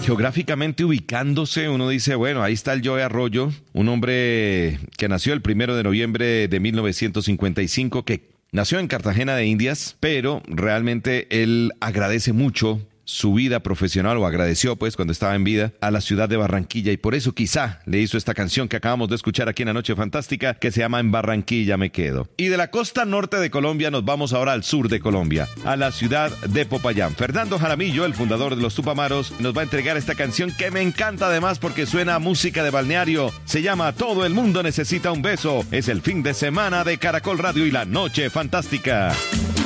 geográficamente ubicándose, uno dice, bueno, ahí está el Joe Arroyo, un hombre que nació el 1 de noviembre de 1955, que nació en Cartagena de Indias, pero realmente él agradece mucho su vida profesional, o agradeció pues cuando estaba en vida, a la ciudad de Barranquilla, y por eso quizá le hizo esta canción que acabamos de escuchar aquí en La Noche Fantástica, que se llama En Barranquilla me quedo. Y de la costa norte de Colombia nos vamos ahora al sur de Colombia, a la ciudad de Popayán. Fernando Jaramillo, el fundador de los Tupamaros, nos va a entregar esta canción que me encanta además porque suena a música de balneario. Se llama Todo el mundo necesita un beso. Es el fin de semana de Caracol Radio y La Noche Fantástica.